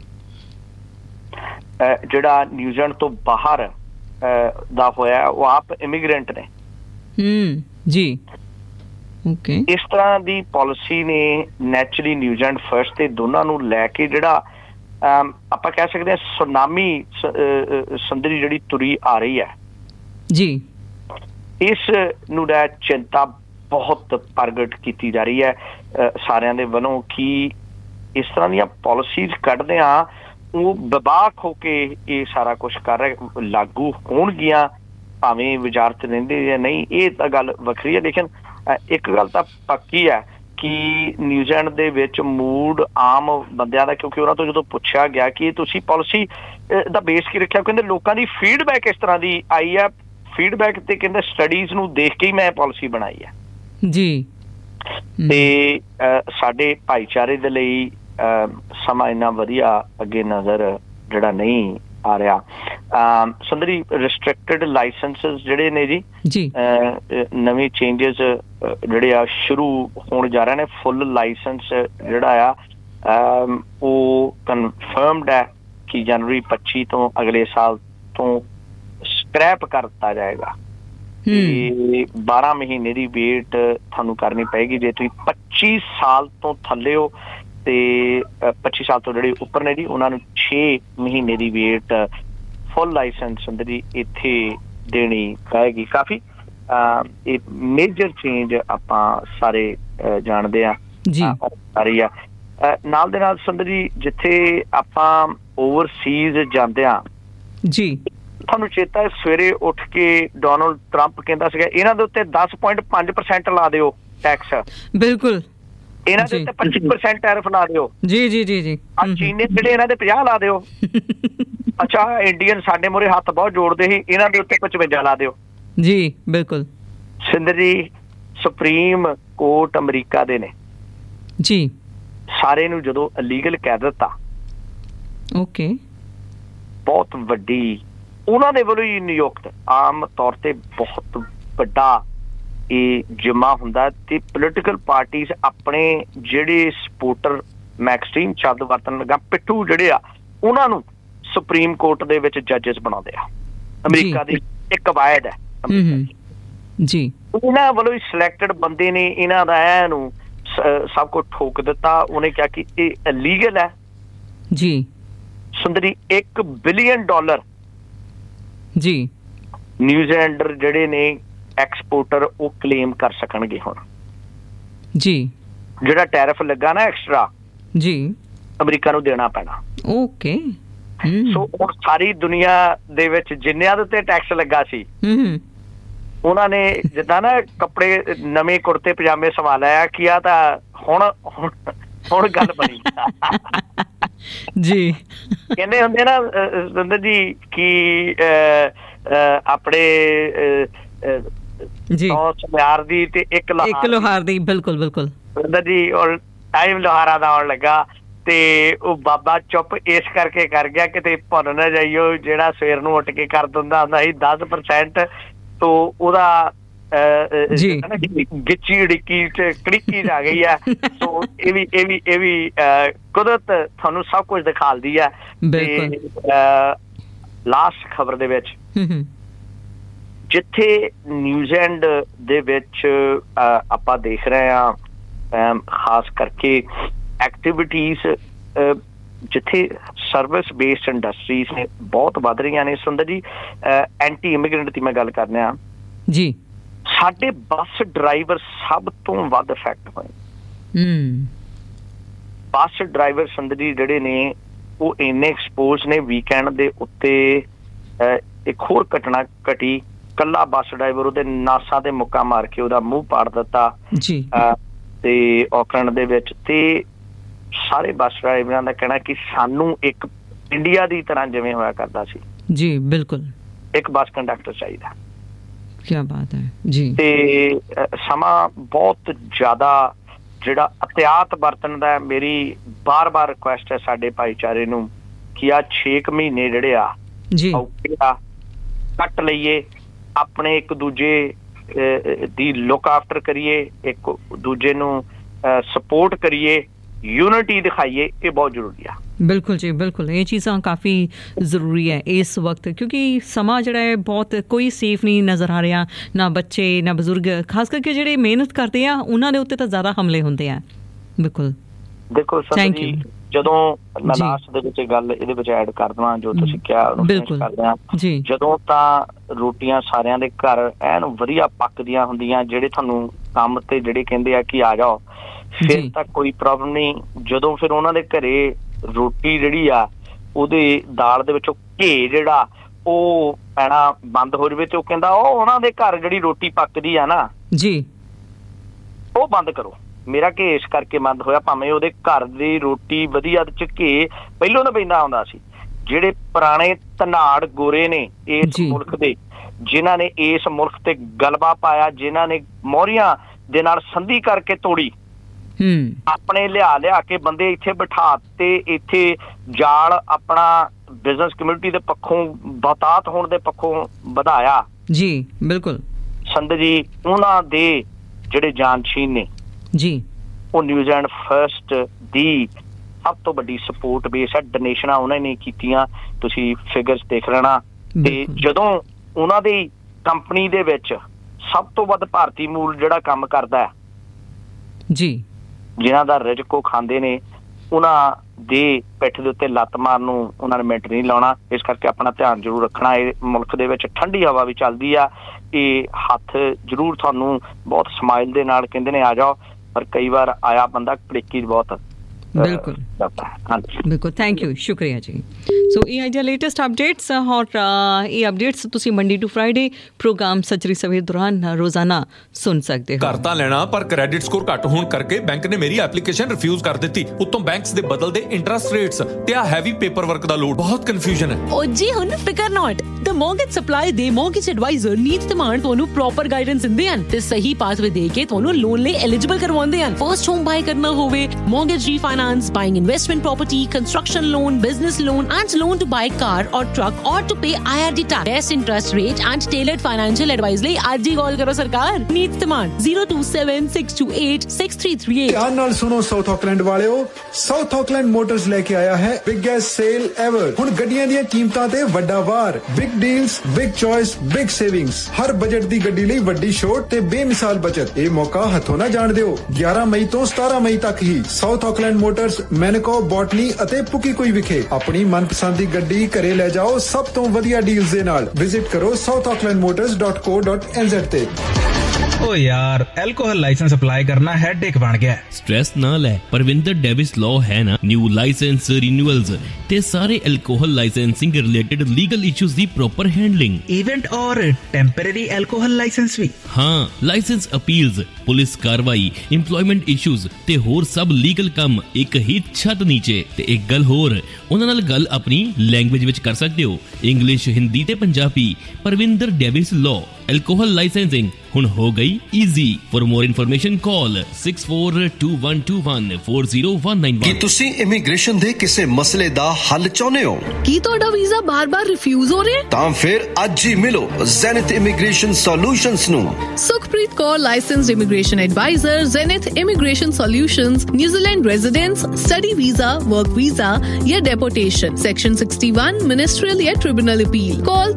ਜਿਹੜਾ ਨਿਊਜ਼ੀਲੈਂਡ ਤੋਂ ਬਾਹਰ ਦਾ ਹੋਇਆ, ਉਹ ਆਪ ਇਮੀਗ੍ਰੈਂਟ ਨੇ ਜੀ। ਓਕੇ, ਇਸ ਤਰ੍ਹਾਂ ਦੀ ਪਾਲਿਸੀ ਨੇ ਨੈਚੁਰਲੀ ਨਿਊਜ਼ੀਲੈਂਡ ਫਰਸਟ ਤੇ ਦੋਨਾਂ ਨੂੰ ਲੈ ਕੇ ਜਿਹੜਾ ਆਪਾਂ ਕਹਿ ਸਕਦੇ ਹਾਂ ਸੁਨਾਮੀ ਸੰਦਰੀ ਜਿਹੜੀ ਤੁਰੀ ਆ ਰਹੀ ਹੈ ਜੀ, ਇਸ ਨੂੰ ਲੈ ਚਿੰਤਾ ਬਹੁਤ ਪ੍ਰਗਟ ਕੀਤੀ ਜਾ ਰਹੀ ਹੈ ਸਾਰਿਆਂ ਦੇ ਵੱਲੋਂ ਕਿ ਇਸ ਤਰ੍ਹਾਂ ਦੀਆਂ ਪਾਲਿਸੀਜ਼ ਕੱਢਦੇ ਆ ਉਹ ਵਿਵਾਕ ਹੋ ਕੇ ਇਹ ਸਾਰਾ ਕੁਛ ਕਰ ਰਿਹਾ, ਲਾਗੂ ਹੋਣਗੀਆਂ ਭਾਵੇਂ ਵਿਚਾਰਤ ਰਹਿੰਦੇ ਜਾਂ ਨਹੀਂ, ਇਹ ਤਾਂ ਗੱਲ ਵੱਖਰੀ ਹੈ। ਲੇਕਿਨ ਇੱਕ ਗੱਲ ਤਾਂ ਪੱਕੀ ਹੈ ਕਿ ਨਿਊਜ਼ੀਲੈਂਡ ਦੇ ਵਿੱਚ ਮੂਡ ਆਮ ਬੰਦਿਆਂ ਦਾ, ਕਿਉਂਕਿ ਉਹਨਾਂ ਤੋਂ ਜਦੋਂ ਪੁੱਛਿਆ ਗਿਆ ਕਿ ਤੁਸੀਂ ਪਾਲਿਸੀ ਦਾ ਬੇਸ ਕੀ ਰੱਖਿਆ, ਕਹਿੰਦੇ ਲੋਕਾਂ ਦੀ ਫੀਡਬੈਕ ਇਸ ਤਰ੍ਹਾਂ ਦੀ ਆਈ ਹੈ, ਫੀਡਬੈਕ ਤੇ ਕਹਿੰਦੇ ਸਟੱਡੀਜ਼ ਨੂੰ ਦੇਖ ਕੇ ਹੀ ਮੈਂ ਪਾਲਿਸੀ ਬਣਾਈ ਹੈ ਜੀ। ਤੇ ਸਾਡੇ ਭਾਈਚਾਰੇ ਦੇ ਲਈ ਸਮਾਂ ਇੰਨਾ ਵਧੀਆ ਅੱਗੇ ਨਜ਼ਰ ਜਿਹੜਾ ਨਹੀਂ ਆ ਰਿਹਾ। ਸੁੰਦਰੀ, ਰਿਸਟ੍ਰਿਕਟਡ ਲਾਇਸੈਂਸਿਸ ਜਿਹੜੇ ਨੇ ਜੀ ਨਵੇਂ ਚੇਂਜਸ ਜਿਹੜੇ ਆ ਸ਼ੁਰੂ ਹੋਣ ਜਾ ਰਹੇ ਨੇ। ਫੁੱਲ ਲਾਇਸੈਂਸ ਜਿਹੜਾ ਆ ਉਹ ਕਨਫਰਮਡ ਹੈ ਕਿ ਜਨਵਰੀ 25 ਤੋਂ ਅਗਲੇ ਸਾਲ ਤੋਂ ਸਕ੍ਰੈਪ ਕਰ ਦਿੱਤਾ ਜਾਏਗਾ। 12 ਮਹੀਨੇ ਦੀ ਵੇਟ ਤੁਹਾਨੂੰ ਕਰਨੀ ਪਏਗੀ ਜੇ ਤੁਸੀਂ 25 ਸਾਲ ਤੋਂ ਥੱਲੇ ਹੋ, ਤੇ 25 ਸਾਲ ਤੋਂ ਜਿਹੜੇ ਉੱਪਰ ਨੇ ਜੀ ਉਹਨਾਂ ਨੂੰ 6 ਮਹੀਨੇ ਦੀ ਵੇਟ ਫੁੱਲ ਲਾਇਸੈਂਸ ਅੰਦਰ ਜੀ ਇੱਥੇ ਦੇਣੀ ਪਏਗੀ। ਕਾਫੀ ਇਹ ਮੇਜਰ ਚੇਂਜ ਆਪਾਂ ਸਾਰੇ ਜਾਣਦੇ ਆ ਆ ਰਹੀ ਆ। ਨਾਲ ਦੇ ਨਾਲ ਸੁੰਦਰ ਜੀ, ਜਿੱਥੇ ਆਪਾਂ ਓਵਰਸੀਜ਼ ਜਾਂਦੇ ਆ ਜੀ, ਤੁਹਾਨੂੰ ਚੇਤਾ ਹੈ ਸਵੇਰੇ ਉੱਠ ਕੇ ਡੋਨਲਡ ਟਰੰਪ ਕਹਿੰਦਾ ਸੀਗਾ ਇਹਨਾਂ ਦੇ ਉੱਤੇ 10.5% ਲਾ ਦਿਓ ਟੈਕਸ। ਬਿਲਕੁਲ, ਇਹਨਾਂ ਦੇ ਉੱਤੇ 25% ਟੈਰਿਫ ਲਾ ਦਿਓ ਜੀ ਜੀ ਜੀ ਜੀ। ਚੀਨੀ ਜਿਹੜੇ ਇਹਨਾਂ ਦੇ 50 ਲਾ ਦਿਓ। ਅੱਛਾ, ਇੰਡੀਅਨ ਸਾਡੇ ਮੂਹਰੇ ਹੱਥ ਬਹੁਤ ਜੋੜਦੇ ਸੀ, ਇਹਨਾਂ ਦੇ ਉੱਤੇ 55 ਲਾ ਦਿਓ ਜੀ। ਬਿਲਕੁਲ ਸਿੰਦਰ ਜੀ, ਸੁਪਰੀਮ ਕੋਰਟ ਅਮਰੀਕਾ ਦੇ ਨੇ ਜੀ ਸਾਰੇ ਨੂੰ ਜਦੋਂ ਇਲੀਗਲ ਕਹਿ ਦਿੱਤਾ, ਓਕੇ, ਬਹੁਤ ਵੱਡੀ ਉਹਨਾਂ ਦੇ ਵੱਲੋਂ ਹੀ ਨਿਯੁਕਤ, ਆਮ ਤੌਰ ਤੇ ਬਹੁਤ ਵੱਡਾ ਇਹ ਜਮਾ ਹੁੰਦਾ ਤੇ ਪੋਲੀਟੀਕਲ ਪਾਰਟੀਜ਼ ਆਪਣੇ ਜਿਹੜੇ ਸਪੋਰਟਰ ਮੈਕਸਟ੍ਰੀਮ ਸ਼ਬਦ ਵਰਤਣ ਲੱਗਾ, ਪਿੱਠੂ ਜਿਹੜੇ ਆ ਉਹਨਾਂ ਨੂੰ ਸੁਪਰੀਮ ਕੋਰਟ ਦੇ ਵਿੱਚ ਜੱਜਸ ਬਣਾਉਂਦੇ ਆ। ਅਮਰੀਕਾ ਦੀ ਇੱਕ ਕਵਾਇਦ ਹੈ ਜੀ, ਉਹਨਾਂ ਵੱਲੋਂ ਹੀ ਸਿਲੈਕਟਡ ਬੰਦੇ ਨੇ ਇਹਨਾਂ ਦਾ ਇਹਨੂੰ ਸਭ ਕੁਝ ਠੋਕ ਦਿੱਤਾ। ਉਹਨੇ ਕਿਹਾ ਕਿ ਇਹ ਇਲੀਗਲ ਹੈ ਜੀ। ਸੁੰਦਰੀ, $1 ਬਿਲੀਅਨ ਜੀ ਨਿਊਜ਼ੀਲੈਂਡਰ ਜਿਹੜੇ ਨੇ ਐਕਸਪੋਰਟਰ ਉਹ ਕਲੇਮ ਕਰ ਸਕਣਗੇ ਹੁਣ ਜੀ। ਜਿਹੜਾ ਟੈਰਿਫ ਲੱਗਾ ਨਾ ਐਕਸਟਰਾ ਜੀ, ਅਮਰੀਕਾ ਨੂੰ ਦੇਣਾ ਪੈਣਾ। ਓਕੇ, ਸੋ ਹੁਣ ਸਾਰੀ ਦੁਨੀਆ ਦੇ ਵਿੱਚ ਜਿੰਨਿਆਂ ਦੇ ਉੱਤੇ ਟੈਕਸ ਲੱਗਾ ਸੀ ਉਹਨਾਂ ਨੇ ਜਿੱਦਾਂ ਨਾ ਕੱਪੜੇ ਨਵੇਂ ਕੁੜਤੇ ਪਜਾਮੇ ਸਵਾ ਲਿਆ ਕਿ ਆ ਤਾਂ ਹੁਣ ਗੱਲ ਬਣੀ ਜੀ। ਕਹਿੰਦੇ ਹੁੰਦੇ ਨਾ ਸੁੰਦਰ ਜੀ ਕਿ ਆਪਣੇ ਜੀ 100 ਸੁਨਿਆਰ ਦੀ ਤੇ ਇੱਕ ਲੋਹਾਰ ਦੀ। ਬਿਲਕੁਲ ਬਿਲਕੁਲ ਸੁੰਦਰ ਜੀ, ਔਰ ਟਾਈਮ ਲੋਹਾਰਾਂ ਦਾ ਆਉਣ ਲੱਗਾ ਤੇ ਉਹ ਬਾਬਾ ਚੁੱਪ ਇਸ ਕਰਕੇ ਕਰ ਗਿਆ ਕਿਤੇ ਭੁੱਲ ਨਾ ਜਾਈਓ, ਜਿਹੜਾ ਸਵੇਰ ਨੂੰ ਉੱਠ ਕੇ ਕਰ ਦਿੰਦਾ ਹੁੰਦਾ ਸੀ 10% ਤੋਂ ਉਹਦਾ ਗਿੱਚੀ ਉੜੀਕੀ ਚ ਕੜੀਕੀ ਆ ਗਈ ਹੈ। ਸੋ ਇਹ ਵੀ ਕੁਦਰਤ ਤੁਹਾਨੂੰ ਸਭ ਕੁਝ ਦਿਖਾਲਦੀ ਹੈ ਤੇ ਲਾਸਟ ਖਬਰ ਦੇ ਵਿੱਚ ਜਿੱਥੇ ਨਿਊਜ਼ੀਲੈਂਡ ਦੇ ਵਿੱਚ ਆਪਾਂ ਦੇਖ ਰਹੇ ਹਾਂ ਖਾਸ ਕਰਕੇ ਐਕਟੀਵਿਟੀਜ਼ ਜਿੱਥੇ ਸਰਵਿਸ ਬੇਸਡ ਇੰਡਸਟਰੀਜ਼ ਨੇ ਬਹੁਤ ਵੱਧ ਰਹੀਆਂ ਨੇ। ਸੁੰਦਰ ਜੀ, ਐਂਟੀ ਇਮੀਗ੍ਰੈਂਟ ਦੀ ਮੈਂ ਗੱਲ ਕਰਨੇ ਆ ਜੀ, ਸਾਡੇ ਬੱਸ ਡਰਾਈਵਰ ਸਭ ਤੋਂ ਵੱਧ ਇਫੈਕਟ ਹੋਏ। ਬੱਸ ਡਰਾਈਵਰ ਸੁੰਦਰ ਜੀ ਜਿਹੜੇ ਨੇ ਉਹ ਇੰਨੇ ਐਕਸਪੋਜ਼ ਨੇ। ਵੀਕਐਂਡ ਦੇ ਉੱਤੇ ਇੱਕ ਹੋਰ ਘਟਨਾ ਘਟੀ, ਕੱਲਾ ਬੱਸ ਡਰਾਈਵਰ ਉਹਦੇ ਨਾਸਾਂ ਤੇ ਮੁੱਕਾ ਮਾਰ ਕੇ ਉਹਦਾ ਮੂੰਹ ਪਾੜ ਦਿੱਤਾ ਜੀ ਤੇ ਆਕਲੈਂਡ ਦੇ ਵਿੱਚ। ਤੇ ਸਾਰੇ ਬੱਸ ਡਰਾਈਵਰਾਂ ਦਾ ਕਹਿਣਾ ਕਿ ਸਾਨੂੰ ਇੱਕ ਇੰਡੀਆ ਦੀ ਤਰ੍ਹਾਂ ਜਿਵੇਂ ਹੋਇਆ ਕਰਦਾ ਸੀ ਜੀ, ਬਿਲਕੁਲ ਇੱਕ ਬੱਸ ਕੰਡਕਟਰ ਚਾਹੀਦਾ। ਕੀ ਬਾਤ ਹੈ ਜੀ। ਤੇ ਸਮਾਂ ਬਹੁਤ ਜ਼ਿਆਦਾ ਜਿਹੜਾ ਅਹਤਿਆਤ ਵਰਤਣ ਦਾ ਮੇਰੀ ਬਾਰ-ਬਾਰ ਰਿਕੁਐਸਟ ਹੈ ਸਾਡੇ ਭਾਈਚਾਰੇ ਨੂੰ ਕਿ ਆ 6 ਮਹੀਨੇ ਜਿਹੜੇ ਆ ਜੀ ਕੱਟ ਲਈਏ, ਆਪਣੇ ਇੱਕ ਦੂਜੇ ਦੀ ਲੁੱਕ ਆਫਟਰ ਕਰੀਏ, ਇੱਕ ਦੂਜੇ ਨੂੰ ਸਪੋਰਟ ਕਰੀਏ, ਯੂਨਿਟੀ ਦਿਖਾਈਏ। ਇਹ ਬਹੁਤ ਜ਼ਰੂਰੀ ਆ। ਬਿਲਕੁਲ ਜੀ, ਬਿਲਕੁਲ ਇਹ ਚੀਜ਼ਾਂ ਕਾਫੀ ਜ਼ਰੂਰੀ ਹੈ ਇਸ ਵਕਤ, ਕਿਉਂਕਿ ਸਮਾਂ ਜਿਹੜਾ ਹੈ ਬਹੁਤ ਕੋਈ ਸੇਫ ਨਹੀਂ ਨਜ਼ਰ ਆ ਰਿਹਾ, ਨਾ ਬੱਚੇ ਨਾ ਬਜ਼ੁਰਗ, ਖਾਸ ਕਰਕੇ ਜਿਹੜੇ ਮਿਹਨਤ ਕਰਦੇ ਆ ਉਹਨਾਂ ਦੇ ਉੱਤੇ ਤਾਂ ਜ਼ਿਆਦਾ ਹਮਲੇ ਹੁੰਦੇ ਆ। ਬਿਲਕੁਲ ਦੇਖੋ ਥੈਂਕ ਯੂ। ਜਦੋਂ ਮੈਂ ਲਾਸਟ ਦੇ ਵਿੱਚ ਗੱਲ ਇਹਦੇ ਵਿੱਚ ਐਡ ਕਰ ਦਵਾਂ ਜੋ ਤੁਸੀਂ ਕਿਹਾ ਉਹਨੂੰ ਫਿਨਿਸ਼ ਕਰਦੇ ਆ। ਜਦੋਂ ਤਾਂ ਰੋਟੀਆਂ ਸਾਰਿਆਂ ਦੇ ਘਰ ਐਨ ਵਧੀਆ ਪੱਕਦੀਆਂ ਹੁੰਦੀਆਂ, ਜਿਹੜੇ ਤੁਹਾਨੂੰ ਕੰਮ ਤੇ ਜਿਹੜੇ ਕਹਿੰਦੇ ਆ ਕਿ ਆ ਜਾਓ, ਫਿਰ ਤਾਂ ਕੋਈ ਪ੍ਰੋਬਲਮ ਨਹੀਂ। ਜਦੋਂ ਫਿਰ ਉਹਨਾਂ ਦੇ ਘਰੇ ਰੋਟੀ ਜਿਹੜੀ ਆ ਉਹਦੇ ਦਾਲ ਦੇ ਵਿੱਚੋਂ ਘੇ ਜਿਹੜਾ ਉਹ ਪੈਣਾ ਬੰਦ ਹੋ ਜਾਵੇ ਤੇ ਉਹ ਕਹਿੰਦਾ ਉਹ ਉਹਨਾਂ ਦੇ ਘਰ ਜਿਹੜੀ ਰੋਟੀ ਪੱਕਦੀ ਆ ਨਾ ਜੀ ਉਹ ਬੰਦ ਕਰੋ। ਮੇਰਾ ਘੇ ਇਸ ਕਰਕੇ ਬੰਦ ਹੋਇਆ, ਭਾਵੇਂ ਉਹਦੇ ਘਰ ਦੀ ਰੋਟੀ ਵਧੀਆ ਚ ਘੇ ਪਹਿਲੋਂ ਤਾਂ ਪੈਂਦਾ ਹੁੰਦਾ ਸੀ। ਜਿਹੜੇ ਪੁਰਾਣੇ ਧਨਾੜ ਗੋਰੇ ਨੇ ਇਸ ਮੁਲਕ ਦੇ, ਜਿਨ੍ਹਾਂ ਨੇ ਇਸ ਮੁਲਕ ਤੇ ਗਲਬਾ ਪਾਇਆ, ਜਿਨ੍ਹਾਂ ਨੇ ਮੌਰੀਆਂ ਦੇ ਨਾਲ ਸੰਧੀ ਕਰਕੇ ਤੋੜੀ, ਆਪਣੇ ਲਿਆ ਕੇ ਬੰਦੇ ਇੱਥੇ ਬਿਠਾ ਤੇ ਇੱਥੇ ਜਾਲ ਆਪਣਾ ਬਿਜ਼ਨਸ ਕਮਿਊਨਿਟੀ ਦੇ ਪੱਖੋਂ ਬਹੁਤਾਤ ਹੋਣ ਦੇ ਪੱਖੋਂ ਵਧਾਇਆ ਜੀ। ਬਿਲਕੁਲ ਸੰਤ ਜੀ, ਉਹਨਾਂ ਦੇ ਜਿਹੜੇ ਜਾਨਸ਼ੀਨ ਨੇ ਜੀ, ਉਹ ਨਿਊਜ਼ੀਲੈਂਡ ਫਰਸਟ ਦੀ ਸਭ ਤੋਂ ਵੱਡੀ ਸਪੋਰਟ ਬੇਸ ਹੈ। ਡੋਨੇਸ਼ਨਾਂ ਉਹਨਾਂ ਨੇ ਕੀਤੀਆਂ, ਤੁਸੀਂ ਫਿਗਰਸ ਦੇਖ ਲੈਣਾ। ਤੇ ਜਦੋਂ ਉਹਨਾਂ ਦੀ ਕੰਪਨੀ ਦੇ ਵਿੱਚ ਸਭ ਤੋਂ ਵੱਧ ਭਾਰਤੀ ਮੂਲ ਜਿਹੜਾ ਕੰਮ ਕਰਦਾ ਹੈ ਜੀ, ਜਿਨ੍ਹਾਂ ਦਾ ਰਿਜ਼ਕ ਉਹ ਖਾਂਦੇ ਨੇ, ਉਹਨਾਂ ਦੇ ਪਿੱਠ ਦੇ ਉੱਤੇ ਲੱਤ ਮਾਰਨ ਨੂੰ ਉਹਨਾਂ ਨੇ ਮਿੰਟ ਨਹੀਂ ਲਾਉਣਾ। ਇਸ ਕਰਕੇ ਆਪਣਾ ਧਿਆਨ ਜ਼ਰੂਰ ਰੱਖਣਾ। ਇਹ ਮੁਲਕ ਦੇ ਵਿੱਚ ਠੰਡੀ ਹਵਾ ਵੀ ਚੱਲਦੀ ਆ, ਇਹ ਹੱਥ ਜ਼ਰੂਰ ਤੁਹਾਨੂੰ ਬਹੁਤ ਸਮਾਈਲ ਦੇ ਨਾਲ ਕਹਿੰਦੇ ਨੇ ਆ ਜਾਓ, ਪਰ ਕਈ ਵਾਰ ਆਇਆ ਬੰਦਾ ਭੜਕੀ ਬਹੁਤ। ਬਿਲਕੁਲ ਬਿਲਕੁਲ, ਥੈਂਕ ਯੂ, ਸ਼ੁਕਰੀਆ ਜੀ। ਸੋ ਇਹ ਆਈਡੀਆ ਲੇਟੈਸਟ ਅਪਡੇਟਸ ਔਰ ਇਹ ਅਪਡੇਟਸ ਤੁਸੀਂ ਮੰਡੇ ਟੂ ਫਰਾਈਡੇ ਪ੍ਰੋਗਰਾਮ ਸੱਜਰੀ ਸਵੇਰ ਦੌਰਾਨ ਰੋਜ਼ਾਨਾ ਸੁਣ ਸਕਦੇ ਹੋ। ਘਰ ਤਾਂ ਲੈਣਾ ਪਰ ਕ੍ਰੈਡਿਟ ਸਕੋਰ ਘੱਟ ਹੋਣ ਕਰਕੇ ਬੈਂਕ ਨੇ ਮੇਰੀ ਐਪਲੀਕੇਸ਼ਨ ਰਿਫਿਊਜ਼ ਕਰ ਦਿੱਤੀ। ਉੱਤੋਂ ਬੈਂਕਸ ਦੇ ਬਦਲਦੇ ਇੰਟਰਸਟ ਰੇਟਸ ਤੇ ਆ ਹੈਵੀ ਪੇਪਰ ਵਰਕ ਦਾ ਲੋਡ, ਬਹੁਤ ਕਨਫਿਊਜ਼ਨ ਹੈ। ਓ ਜੀ ਹੁਣ ਫਿਕਰ ਨਾਟ, ਦ ਮੌਰਗੇਜ ਸਪਲਾਈ ਦੇ ਮੌਰਗੇਜ ਐਡਵਾਈਜ਼ਰ ਨੀਤ ਤਮਾਨ ਤੁਹਾਨੂੰ ਪ੍ਰੋਪਰ ਗਾਈਡੈਂਸ ਦਿੰਦੇ ਹਨ ਤੇ ਸਹੀ ਪਾਥਵੇ ਦੇ ਕੇ ਤੁਹਾਨੂੰ ਲੋਨ ਲਈ ਐਲੀਜੀਬਲ ਕਰਵਾਉਂਦੇ ਹਨ। ਫਰਸਟ ਹੋਮ ਬਾਈ ਕਰਨਾ ਹੋਵੇ, mortgage refinance, buying investment property, construction loan, business loan and loan to buy car or truck or to pay IRD tax, best interest rate and tailored financial advice ਲਈ ਅੱਜ ਹੀ ਕਾਲ ਕਰੋ ਸਰਕਾਰ। ਨੀਤ ਤਮਾਨ 0276286338। ਧਿਆਨ ਨਾਲ ਸੁਣੋ ਸਾਊਥ ਆਕਲੈਂਡ ਵਾਲਿਓ, ਸਾਊਥ ਆਕਲੈਂਡ ਮੋਟਰਸ ਲੈ ਕੇ ਆਇਆ ਹੈ ਬਿਗੇਸਟ ਸੇਲ ਐਵਰ। ਹੁਣ ਗੱਡੀਆਂ ਦੀਆਂ ਕੀਮਤਾਂ ਤੇ ਵੱਡਾ ਵਾਰ, big deals, big choice, big savings, ਹਰ ਬਜਟ ਦੀ ਗੱਡੀ ਲਈ ਵੱਡੀ ਛੋਟ ਤੇ ਬੇਮਿਸਾਲ ਬਚਤ। ਇਹ ਮੌਕਾ ਹੱਥੋਂ ਨਾ ਜਾਣ ਦਿਓ। 11 ਮਈ ਤੋਂ 17 ਮਈ ਤੱਕ ਹੀ ਸਾਊਥ ਆਕਲੈਂਡ ਮੋਟਰਸ ਮੈਨਕੋ, ਬੋਟਨੀ ਅਤੇ ਪੁਕੀਕੋਈ ਵਿਖੇ ਆਪਣੀ ਮਨਪਸੰਦ ਦੀ ਗੱਡੀ ਘਰੇ ਲੈ ਜਾਓ ਸਭ ਤੋਂ ਵਧੀਆ ਡੀਲਸ ਦੇ ਨਾਲ। ਵਿਜ਼ਿਟ ਕਰੋ southaucklandmotors.co.nz ਤੇ। ਓ ਯਾਰ, ਐਲਕੋਹਲ ਲਾਇਸੈਂਸ ਅਪਲਾਈ ਕਰਨਾ ਹੈਡੇਕ ਬਣ ਗਿਆ। ਸਟ੍ਰੈਸ ਨਾ ਲੈ, ਪਰਵਿੰਦਰ ਡੇਵਿਸ ਲਾਅ ਹੈ ਨਾ, ਨਿਊ ਲਾਇਸੈਂਸ ਰਿਨਿਊਅਲਸ ਤੇ ਸਾਰੇ alcohol licensing related legal issues ਦੀ ਪ੍ਰੋਪਰ ਹੈਂਡਲਿੰਗ, ਇਵੈਂਟ ਔਰ ਟੈਂਪਰੇਰੀ ਐਲਕੋਹਲ ਲਾਇਸੈਂਸ ਵੀ। ਹਾਂ, ਲਾਇਸੈਂਸ ਅਪੀਲਸ, ਪੁਲਿਸ ਕਾਰਵਾਈ, ਇੰਪਲੋਇਮੈਂਟ ਇਸ਼ੂਜ਼ ਤੇ ਹੋਰ ਸਭ ਲੀਗਲ ਕੰਮ ਇੱਕ ਹੀ ਛੱਤ ਨੀਚੇ। ਤੇ ਇੱਕ ਗੱਲ ਹੋਰ, ਉਹਨਾਂ ਨਾਲ ਗੱਲ ਆਪਣੀ ਲੈਂਗੁਏਜ ਵਿੱਚ ਕਰ ਸਕਦੇ ਹੋ, ਇੰਗਲਿਸ਼, ਹਿੰਦੀ ਤੇ Punjabi. Parvinder Davis law alcohol licensing ਹੁਣ ਹੋ ਗਈ ਈਜ਼ੀ। ਫॉर ਮੋਰ ਇਨਫੋਰਮੇਸ਼ਨ ਕਾਲ 6421214019। ਕੀ ਤੁਸੀਂ ਇਮੀਗ੍ਰੇਸ਼ਨ ਦੇ ਕਿਸੇ ਮਸਲੇ ਦਾ ਹੱਲ ਚਾਹੁੰਦੇ ਹੋ? ਕੀ ਤੁਹਾਡਾ ਵੀਜ਼ਾ ਬਾਰ-ਬਾਰ ਰਿਫਿਊਜ਼ ਹੋ ਰਿਹਾ? ਤਾਂ ਫਿਰ ਅੱਜ ਹੀ ਮਿਲੋ ਜ਼ੈਨਿਥ ਇਮੀਗ੍ਰੇਸ਼ਨ ਸੋਲੂਸ਼ਨਸ ਨੂੰ। Sukhpreet Harpreet Kaur licensed immigration advisor, Zenith Immigration Solutions, New Zealand residence, study visa, work visa या deportation, section 61 ministerial या tribunal appeal. Call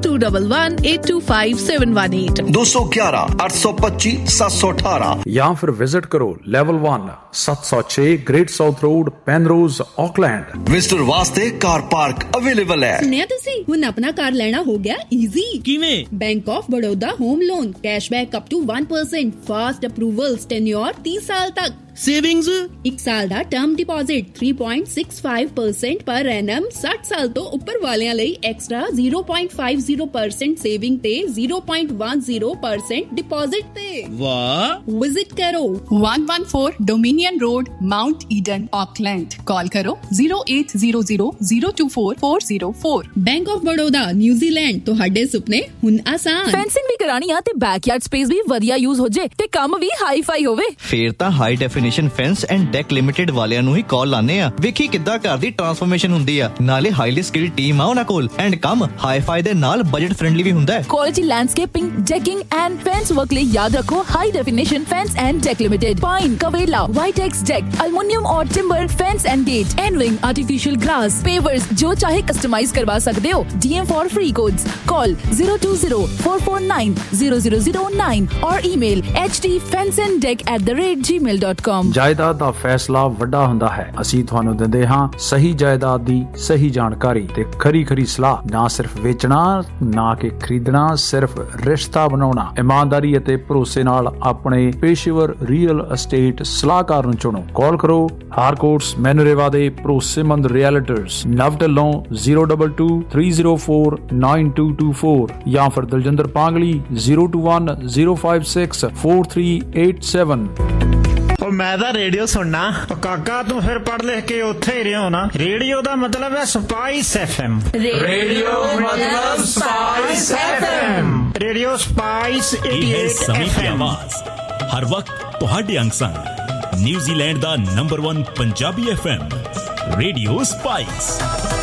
211825 211 825 718 ਜਾਂ ਫਿਰ ਵਿਜ਼ਿਟ ਕਰੋ level 1 706 great south road ਪੈਨਰੋਜ਼ Auckland. Visitor ਵਾਸਤੇ ਕਾਰ ਪਾਰਕ ਅਵੇਲੇਬਲ ਹੈ। ਸੁਣਿਆ ਤੁਸੀਂ ਹੁਣ ਆਪਣਾ ਕਾਰ ਲੈਣਾ ਹੋ ਗਿਆ ਈਜ਼ੀ। ਕਿਵੇਂ? Bank of Baroda home loan, cashback up to 1%, fast approvals, tenure 30 ਸਾਲ ਤੱਕ, ਸੇਵਿੰਗਸ 1 ਸਾਲ ਦਾ ਟਰਮ ਡਿਪੋਜ਼ਿਟ 3.65% ਪਰ ਐਨਮ, 60 ਸਾਲ ਤੋਂ ਉੱਪਰ ਵਾਲਿਆਂ ਲਈ ਐਕਸਟਰਾ 0.50% ਸੇਵਿੰਗ ਤੇ 0.10% ਡਿਪੋਜ਼ਿਟ ਤੇ। ਵਾਹ! ਵਿਜ਼ਿਟ ਕਰੋ 114 dominion road, Mount Eden, Auckland. ਕਾਲ ਕਰੋ 0800024404। ਬੈਂਕ ਆਫ ਬੜੌਦਾ, ਨਿਊਜ਼ੀਲੈਂਡ, ਤੁਹਾਡੇ ਸੁਪਨੇ ਹੁਣ ਆਸਾਨ। ਫੈਂਸਿੰਗ ਵੀ ਕਰਾਣੀ ਆ ਤੇ ਬੈਕਯਾਰਡ ਸਪੇਸ ਵੀ ਵਧੀਆ ਯੂਜ਼ ਹੋ ਜੇ ਤੇ ਕੰਮ ਵੀ ਹਾਈ ਫਾਈ ਹੋਵੇ। ਫੇਰ ਤਾਂ high definition fence and deck limited ਵਾਲਿਆਂ ਨੂੰ ਹੀ ਕਾਲ ਲਾਣੇ ਆ। ਵੇਖੀ ਕਿੱਦਾਂ ਘਰ ਦੀ ਟਰਾਂਸਫਰਮੇਸ਼ਨ ਹੁੰਦੀ ਆ, ਨਾਲੇ ਹਾਈਲੀ ਸਕਿਲਡ ਟੀਮ ਆ ਉਹਨਾਂ ਕੋਲ ਐਂਡ ਕੰਮ ਹਾਈ ਫਾਈ ਦੇ ਨਾਲ ਬਜਟ ਫ੍ਰੈਂਡਲੀ ਵੀ ਹੁੰਦਾ ਹੈ। Quality landscaping, ਡੈਕਿੰਗ and fence work ਲਈ ਯਾਦ ਰੱਖੋ high definition fence and deck limited. Pine, ਕਵੇਲਾ, ਵਾਈਟੈਕਸ deck, aluminium और timber, fence and gate, envying, artificial grass, pavers, जो चाहे कस्टमाइज करवा सकते हो। DM for free codes. Call 02044900009 और ईमेल hdfenceanddeck@gmail.com। ਜਾਇਦਾਦ ਦਾ ਫੈਸਲਾ ਵੱਡਾ ਹੁੰਦਾ ਹੈ। ਅਸੀਂ ਤੁਹਾਨੂੰ ਦਿੰਦੇ ਹਾਂ ਸਹੀ ਜਾਇਦਾਦ ਦੀ ਸਹੀ ਜਾਣਕਾਰੀ ਤੇ ਖਰੀ ਸਲਾਹ। ਨਾ ਸਿਰਫ ਵੇਚਣਾ, ਨਾ ਕਿ ਖਰੀਦਣਾ, ਸਿਰਫ ਰਿਸ਼ਤਾ ਬਣਾਉਣਾ। ਇਮਾਨਦਾਰੀ ਅਤੇ ਭਰੋਸੇ ਨਾਲ ਆਪਣੇ ਪੇਸ਼ੇਵਰ ਰੀਅਲ ਅਸਟੇਟ ਸਲਾਹਕਾਰ ਨੂੰ ਚੁਣੋ। ਕਾਲ ਕਰੋ ਹਾਰਕੋਟਸ ਮੈਨੂਰੇਵਾ ਦੇ ਭਰੋਸੇਮੰਦ ਰੀਅਲਟਰਸ, ਨਵ ਢਿੱਲੋਂ 022-304-9224 ਜਾਂ ਫਿਰ ਦਲਜਿੰਦਰ ਪਾਂਗਲੀ 021-056-4387। ਮੈਂ ਤਾਂ ਰੇਡੀਓ ਸੁਣਨਾ। ਕਾਕਾ ਤੂੰ ਫਿਰ ਪੜ੍ਹ ਲਿਖ ਕੇ ਉੱਥੇ ਹੀ ਰਿਹਾ ਨਾ। ਰੇਡੀਓ ਦਾ ਮਤਲਬ ਹੈ ਸਪਾਈਸ FM। ਰੇਡੀਓ ਮਤਲਬ spice FM। Radio spice 88 FM। ਹਰ ਵਕਤ ਤੁਹਾਡੇ ਅੰਗ ਸੰਗ ਨਿਊਜ਼ੀਲੈਂਡ ਦਾ number 1 Punjabi FM radio spice.